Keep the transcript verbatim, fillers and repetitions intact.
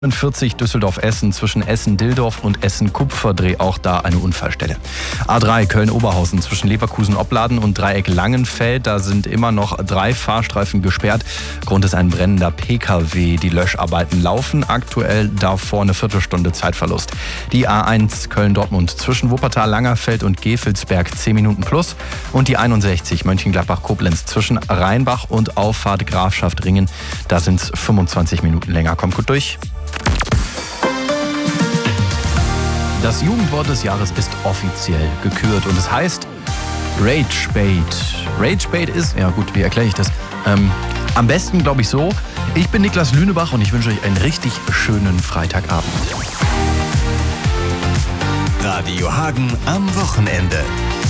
vierzig Düsseldorf-Essen zwischen Essen-Dildorf und Essen-Kupferdreh, auch da eine Unfallstelle. A drei Köln-Oberhausen zwischen Leverkusen-Opladen und Dreieck-Langenfeld, da sind immer noch drei Fahrstreifen gesperrt. Grund ist ein brennender P K W. Die Löscharbeiten laufen aktuell, davor eine Viertelstunde Zeitverlust. Die A eins Köln-Dortmund zwischen Wuppertal-Langerfeld und Gevelsberg zehn Minuten plus und die einundsechzig Mönchengladbach-Koblenz zwischen Rheinbach und Auffahrt Grafschaft-Ringen, da sind es fünfundzwanzig Minuten länger. Kommt gut durch. Das Jugendwort des Jahres ist offiziell gekürt und es heißt Ragebait. Ragebait ist, ja gut, wie erkläre ich das? Ähm, am besten, glaube ich, so. Ich bin Niklas Lünebach und ich wünsche euch einen richtig schönen Freitagabend. Radio Hagen am Wochenende.